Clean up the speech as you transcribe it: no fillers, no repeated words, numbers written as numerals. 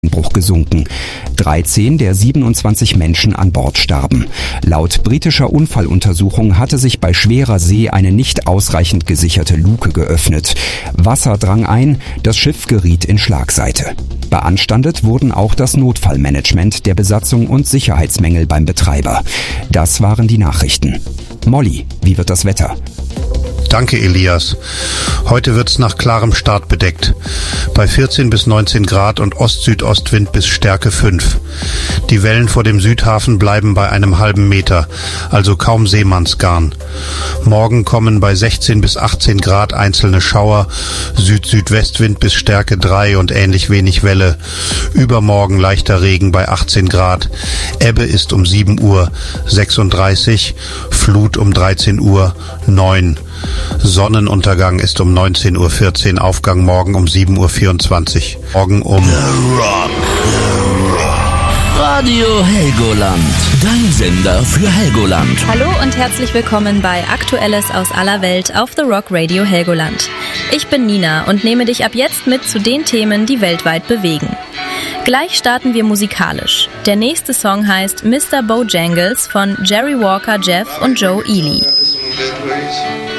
Bruch gesunken. 13 der 27 Menschen an Bord starben. Laut britischer Unfalluntersuchung hatte sich bei schwerer See eine nicht ausreichend gesicherte Luke geöffnet. Wasser drang ein, das Schiff geriet in Schlagseite. Beanstandet wurden auch das Notfallmanagement der Besatzung und Sicherheitsmängel beim Betreiber. Das waren die Nachrichten. Molly, wie wird das Wetter? Danke, Elias. Heute wird's nach klarem Start bedeckt. Bei 14 bis 19 Grad und Ost-Südostwind bis Stärke 5. Die Wellen vor dem Südhafen bleiben bei einem halben Meter, also kaum Seemannsgarn. Morgen kommen bei 16 bis 18 Grad einzelne Schauer, Süd-Südwestwind bis Stärke 3 und ähnlich wenig Welle. Übermorgen leichter Regen bei 18 Grad. Ebbe ist um 7 Uhr 36, Flut um 13 Uhr 9. Sonnenuntergang ist um 19:14 Uhr, Aufgang morgen um 7:24 Uhr. Morgen um Radio Helgoland, dein Sender für Helgoland. Hallo und herzlich willkommen bei Aktuelles aus aller Welt auf The Rock Radio Helgoland. Ich bin Nina und nehme dich ab jetzt mit zu den Themen, die weltweit bewegen. Gleich starten wir musikalisch. Der nächste Song heißt Mr. Bojangles von Jerry Walker Jeff und Joe Ely.